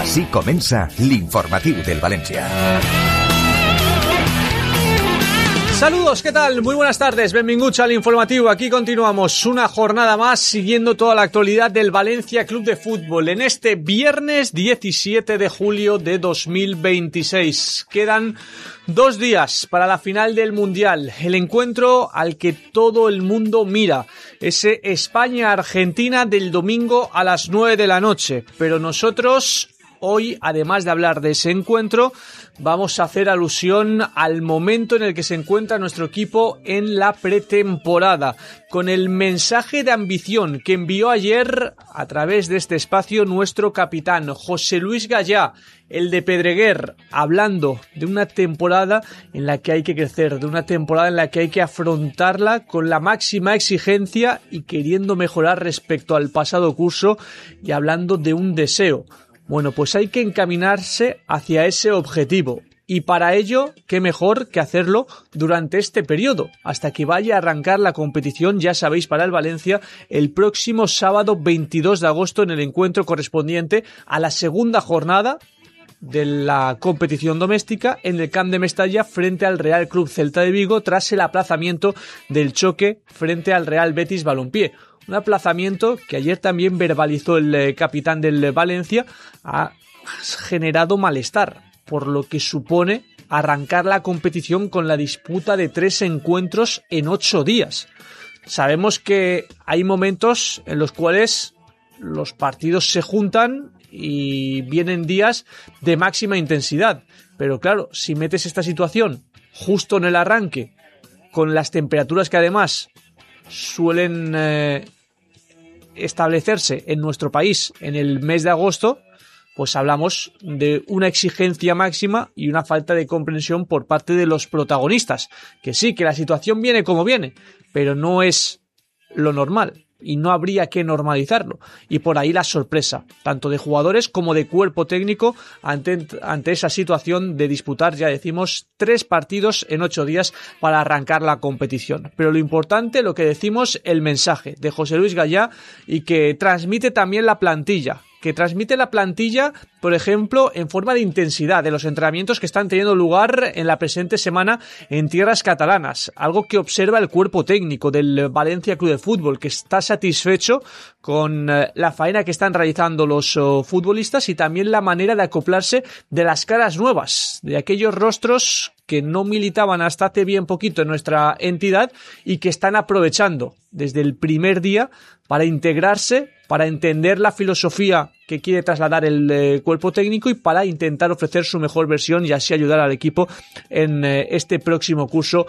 Així comença l'informatiu del Valencia. Saludos, ¿qué tal? Muy buenas tardes, benvinguts al informativo. Aquí continuamos una jornada más siguiendo toda la actualidad del Valencia Club de Fútbol en este viernes 17 de julio de 2026. Quedan 2 días para la final del Mundial, el encuentro al que todo el mundo mira, ese España-Argentina del domingo a las 9 de la noche, pero nosotros hoy, además de hablar de ese encuentro, vamos a hacer alusión al momento en el que se encuentra nuestro equipo en la pretemporada, con el mensaje de ambición que envió ayer a través de este espacio nuestro capitán José Luis Gallá, el de Pedreguer, hablando de una temporada en la que hay que crecer, de una temporada en la que hay que afrontarla con la máxima exigencia y queriendo mejorar respecto al pasado curso, y hablando de un deseo. Bueno, pues hay que encaminarse hacia ese objetivo, y para ello, qué mejor que hacerlo durante este periodo, hasta que vaya a arrancar la competición, ya sabéis, para el Valencia, el próximo sábado 22 de agosto en el encuentro correspondiente a la segunda jornada de la competición doméstica en el Camp de Mestalla frente al Real Club Celta de Vigo, tras el aplazamiento del choque frente al Real Betis Balompié. Un aplazamiento que ayer también verbalizó el capitán del Valencia, ha generado malestar, por lo que supone arrancar la competición con la disputa de 3 encuentros en 8 días. Sabemos que hay momentos en los cuales los partidos se juntan y vienen días de máxima intensidad, pero claro, si metes esta situación justo en el arranque, con las temperaturas que además suelen establecerse en nuestro país en el mes de agosto, pues hablamos de una exigencia máxima y una falta de comprensión por parte de los protagonistas. Que sí, que la situación viene como viene, pero no es lo normal y no habría que normalizarlo. Y por ahí la sorpresa, tanto de jugadores como de cuerpo técnico, ante esa situación de disputar, ya decimos, 3 partidos en 8 días para arrancar la competición. Pero lo importante, lo que decimos, el mensaje de José Luis Gallá, y que transmite también la plantilla. Por ejemplo, en forma de intensidad de los entrenamientos que están teniendo lugar en la presente semana en tierras catalanas. Algo que observa el cuerpo técnico del Valencia Club de Fútbol, que está satisfecho con la faena que están realizando los futbolistas y también la manera de acoplarse de las caras nuevas, de aquellos rostros que no militaban hasta hace bien poquito en nuestra entidad y que están aprovechando desde el primer día para integrarse, para entender la filosofía que quiere trasladar el cuerpo técnico y para intentar ofrecer su mejor versión y así ayudar al equipo en este próximo curso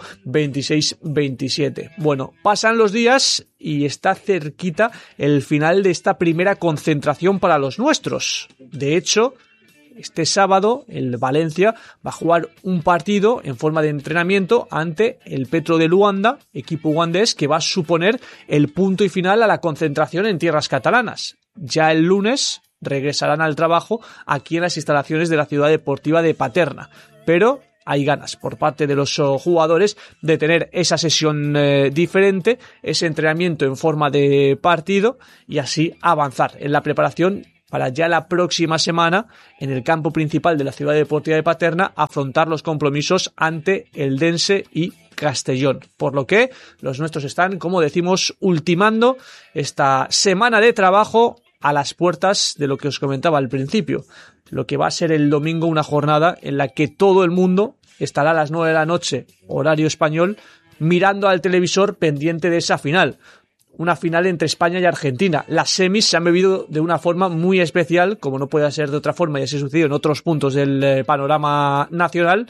26-27. Bueno, pasan los días y está cerquita el final de esta primera concentración para los nuestros. De hecho, este sábado el Valencia va a jugar un partido en forma de entrenamiento ante el Petro de Luanda, equipo ugandés, que va a suponer el punto y final a la concentración en tierras catalanas. Ya el lunes regresarán al trabajo aquí en las instalaciones de la Ciudad Deportiva de Paterna, pero hay ganas por parte de los jugadores de tener esa sesión diferente, ese entrenamiento en forma de partido, y así avanzar en la preparación para ya la próxima semana, en el campo principal de la Ciudad Deportiva de Paterna, afrontar los compromisos ante el Dense y Castellón. Por lo que los nuestros están, como decimos, ultimando esta semana de trabajo a las puertas de lo que os comentaba al principio, lo que va a ser el domingo una jornada en la que todo el mundo estará a las 9 de la noche, horario español, mirando al televisor pendiente de esa final. Una final entre España y Argentina. Las semis se han vivido de una forma muy especial, como no puede ser de otra forma, y así sucedido en otros puntos del panorama nacional,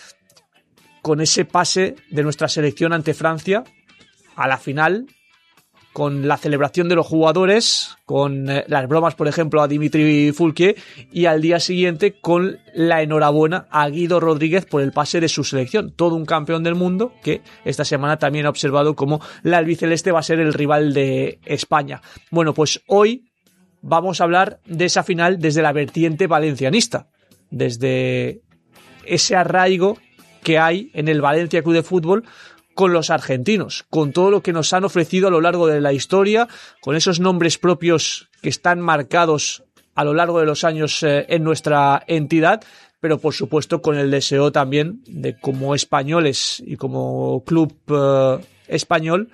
con ese pase de nuestra selección ante Francia a la final, con la celebración de los jugadores, con las bromas, por ejemplo, a Dimitri Foulquier, y al día siguiente con la enhorabuena a Guido Rodríguez por el pase de su selección. Todo un campeón del mundo que esta semana también ha observado cómo la albiceleste va a ser el rival de España. Bueno, pues hoy vamos a hablar de esa final desde la vertiente valencianista, desde ese arraigo que hay en el Valencia Club de Fútbol con los argentinos, con todo lo que nos han ofrecido a lo largo de la historia, con esos nombres propios que están marcados a lo largo de los años en nuestra entidad, pero por supuesto con el deseo también de, como españoles y como club español,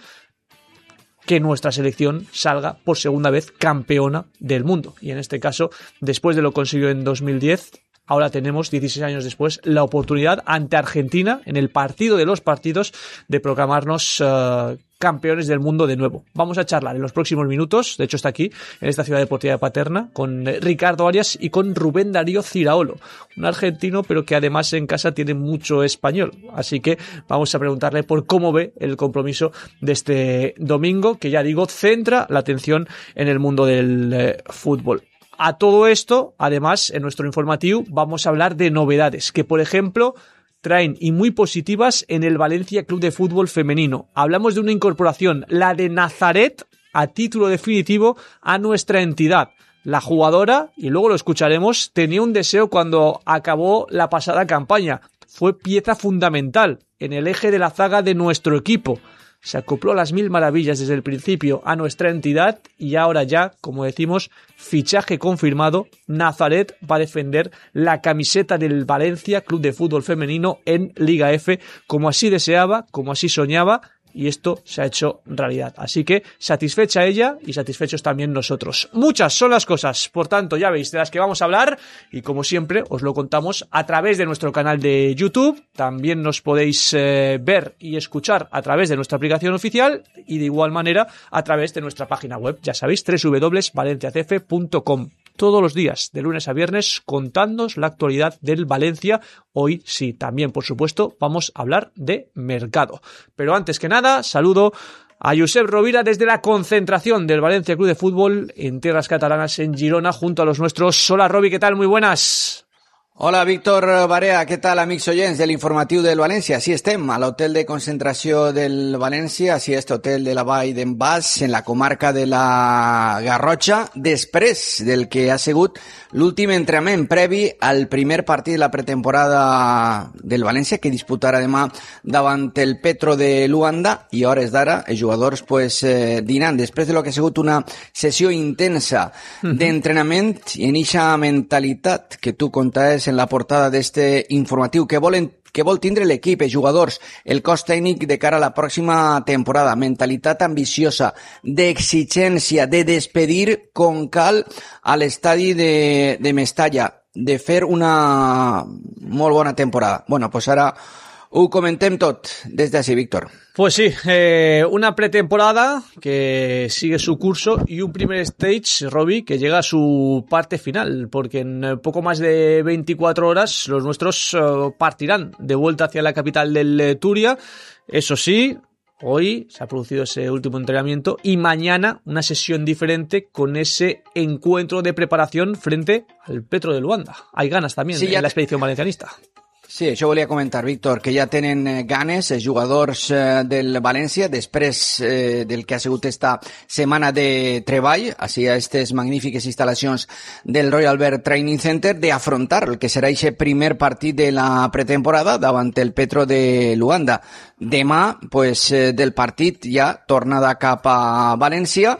que nuestra selección salga por segunda vez campeona del mundo. Y en este caso, después de lo consiguió en 2010, ahora tenemos, 16 años después, la oportunidad ante Argentina, en el partido de los partidos, de proclamarnos campeones del mundo de nuevo. Vamos a charlar en los próximos minutos, de hecho está aquí, en esta ciudad deportiva de Paterna, con Ricardo Arias y con Rubén Darío Ciraolo, un argentino, pero que además en casa tiene mucho español. Así que vamos a preguntarle por cómo ve el compromiso de este domingo, que ya digo, centra la atención en el mundo del fútbol. A todo esto, además, en nuestro informativo vamos a hablar de novedades que, por ejemplo, traen y muy positivas en el Valencia Club de Fútbol Femenino. Hablamos de una incorporación, la de Nazaret, a título definitivo a nuestra entidad. La jugadora, y luego lo escucharemos, tenía un deseo cuando acabó la pasada campaña. Fue pieza fundamental en el eje de la zaga de nuestro equipo. Se acopló a las mil maravillas desde el principio a nuestra entidad y ahora ya, como decimos, fichaje confirmado, Nazaret va a defender la camiseta del Valencia Club de Fútbol Femenino en Liga F, como así deseaba, como así soñaba, y esto se ha hecho realidad. Así que satisfecha ella y satisfechos también nosotros. Muchas son las cosas, por tanto, ya veis, de las que vamos a hablar, y como siempre os lo contamos a través de nuestro canal de YouTube. También nos podéis ver y escuchar a través de nuestra aplicación oficial y de igual manera a través de nuestra página web, ya sabéis, www.valenciacf.com. Todos los días, de lunes a viernes, contándonos la actualidad del Valencia. Hoy sí, también, por supuesto, vamos a hablar de mercado. Pero antes que nada, saludo a Josep Rovira desde la concentración del Valencia Club de Fútbol en tierras catalanas, en Girona, junto a los nuestros. Hola, Rovi, ¿qué tal? Muy buenas. Hola, Víctor Barea, què tal, amics oients de l'informatiu del València? Sí, estem a l'hotel de concentració del València, sí, este hotel de la Vall d'en Bas, en la comarca de la Garrotxa, després del que ha sigut l'últim entrenament previ al primer partit de la pretemporada del València, que disputarà demà davant el Petro de Luanda, i a hores d'ara els jugadors dinant després de lo que ha sigut una sessió intensa d'entrenament i en eixa mentalitat que tu contaves en la portada d'este informatiu que vol tindre l'equip, els jugadors, el cos tècnic de cara a la pròxima temporada, mentalitat ambiciosa, d'exigència, de despedir com cal a l'estadi de Mestalla, de fer una molt bona temporada. Bueno, pues ara ho comentem tot des d'ací, Víctor. Pues sí, una pretemporada que sigue su curso y un primer stage, Robbie, que llega a su parte final, porque en poco más de 24 horas los nuestros partirán de vuelta hacia la capital del Turia. Eso sí, hoy se ha producido ese último entrenamiento y mañana una sesión diferente con ese encuentro de preparación frente al Petro de Luanda. Hay ganas también en la expedición valencianista. Sí, això volia comentar, Víctor, que ja tenen ganes els jugadors del València després del que ha sigut esta setmana de treball, així a aquestes magnífiques instal·lacions del Royal Albert Training Center, d'afrontar el que serà aquest primer partit de la pretemporada davant el Petro de Luanda. Demà, pues, del partit ja tornada cap a València.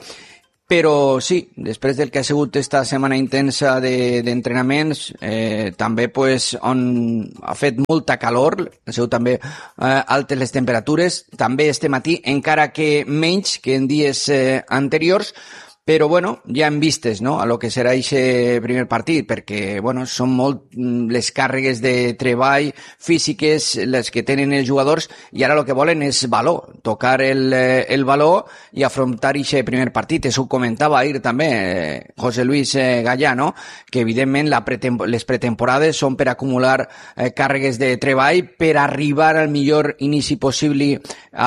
Però sí, després del que ha sigut esta setmana intensa d'entrenaments, també pues, on ha fet molta calor, ha sigut també altes les temperatures, també este matí, encara que menys que en dies anteriors, però bueno, ja hem vistes, no?, a lo que serà aquest primer partit, perquè bueno, són molt les càrregues de treball físiques les que tenen els jugadors i ara el que volen és valor, tocar el valor i afrontar aquest primer partit. Això ho comentava ahir també José Luis Gallà, no?, que evidentment les pretemporades són per acumular càrregues de treball per arribar al millor inici possible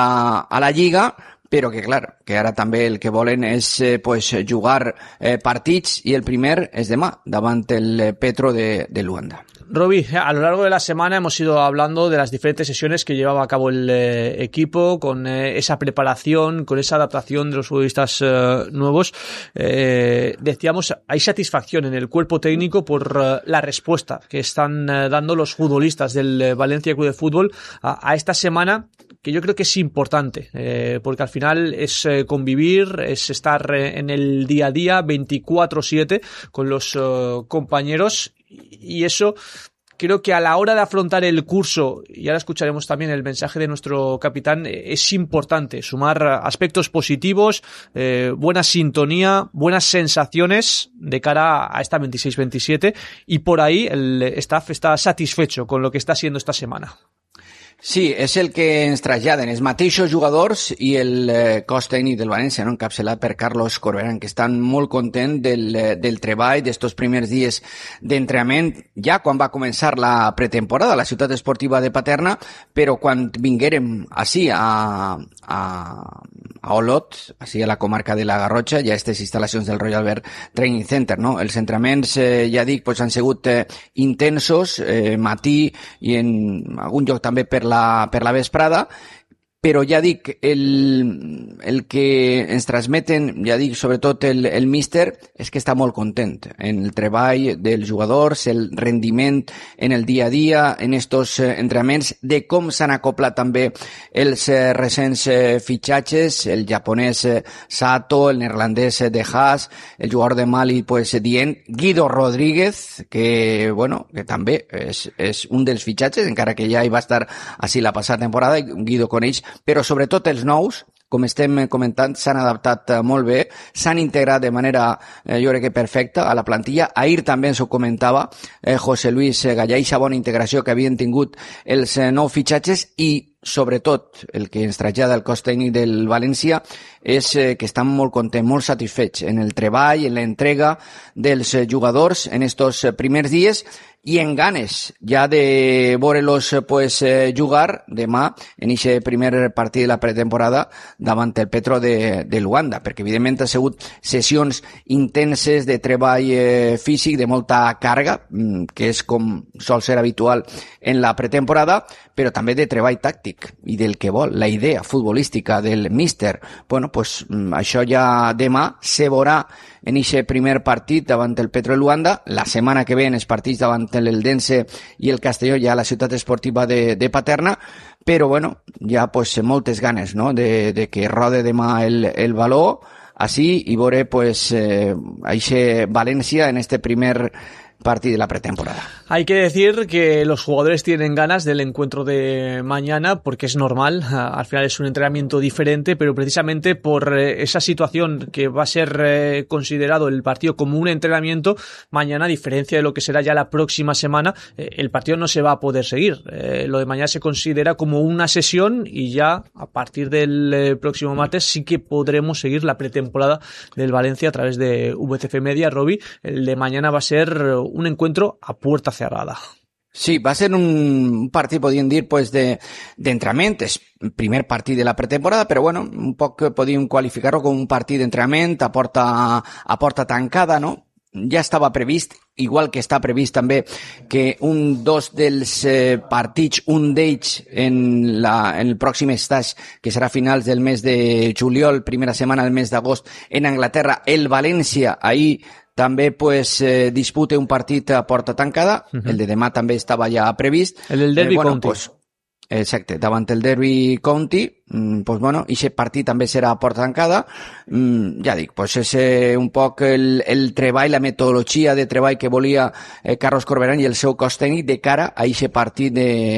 a la Lliga, però que, clar, que ara també el que volen és pues, jugar partits i el primer és demà, davant el Petro de Luanda. Robbie, a lo largo de la semana hemos ido hablando de las diferentes sesiones que llevaba a cabo el equipo, con esa preparación, con esa adaptación de los futbolistas nuevos. Decíamos, hay satisfacción en el cuerpo técnico por la respuesta que están dando los futbolistas del Valencia Club de Fútbol a esta semana que yo creo que es importante, porque al final es convivir, es estar en el día a día 24/7 con los compañeros, y eso creo que a la hora de afrontar el curso, y ahora escucharemos también el mensaje de nuestro capitán, es importante sumar aspectos positivos, buena sintonía, buenas sensaciones de cara a esta 26-27, y por ahí el staff está satisfecho con lo que está siendo esta semana. Sí, és el que ens traslladen els mateixos jugadors i el cos tècnic del València, no? Encapçalat per Carlos Corberán, que estan molt contents del treball d'estos primers dies d'entrenament, ja quan va començar la pretemporada a la ciutat esportiva de Paterna, però quan vinguérem així a Olot, així a la comarca de la Garrotxa, ja aquestes instal·lacions del Royal Albert Training Center, no? Els entrenaments, ja dic, pues, han sigut intensos, matí i en algun lloc també per la vesprada, però ja dic, el que ens transmeten, ja dic, sobretot el míster, és que està molt content en el treball dels jugadors, el rendiment en el dia a dia, en estos entrenaments, de com s'han acoplat també els recents fitxatges, el japonès Sato, el neerlandès De Haas, el jugador de Mali, pues, dient, Guido Rodríguez, que, bueno, que també és un dels fitxatges, encara que ja hi va estar així la passada temporada, Guido coneix, però sobretot els nous, com estem comentant, s'han adaptat molt bé, s'han integrat de manera, jo crec que perfecta, a la plantilla. Ahir també ens ho comentava José Luis Gallà, aquesta bona integració que havien tingut els nous fitxatges, i sobretot el que ens trasllada el cos tècnic del València és que estan molt contents, molt satisfets en el treball, en l'entrega dels jugadors en estos primers dies, i en ganes ja de veure-los pues, jugar demà en aquest primer partit de la pretemporada davant el Petro de Luanda, perquè evidentment ha sigut sessions intenses de treball físic, de molta càrrega, que és com sol ser habitual en la pretemporada, però també de treball tàctic i del que vol, la idea futbolística del míster. Bueno, pues això ja demà se veurà en aquest primer partit davant el Petro de Luanda. La setmana que ve en els partits davant l'Eldense i el Castelló ja a la ciutat esportiva de Paterna, però bueno, ja pues moltes ganes, no?, de que rode demà el baló així i veure pues aquest València en este primer partido de la pretemporada. Hay que decir que los jugadores tienen ganas del encuentro de mañana porque es normal, al final es un entrenamiento diferente, pero precisamente por esa situación que va a ser considerado el partido como un entrenamiento, mañana, a diferencia de lo que será ya la próxima semana, el partido no se va a poder seguir. Lo de mañana se considera como una sesión y ya a partir del próximo martes sí que podremos seguir la pretemporada del Valencia a través de VCF Media. Robi, el de mañana va a ser un encuentro a puerta cerrada. Sí, va a ser un partit, podríem dir, pues d'entrenament, és el primer partit de la pretemporada, però bueno, un poc podríem qualificar-ho com un partit d'entrenament a porta tancada, no? Ja estava previst, igual que està previst també que dos dels partits, un d'ells en el pròxim stage, que serà a finals del mes de juliol, primera setmana del mes d'agost, en Anglaterra, el València, ahir també pues, dispute un partit a porta tancada, el de demà també estava ja previst. El del Derby County. Pues, exacte, davant el Derby County, pues bueno, aquest partit també serà a porta tancada. Ja dic, pues és un poc el treball, la metodologia de treball que volia Carlos Corberán i el seu cos tècnic de cara a aquest partit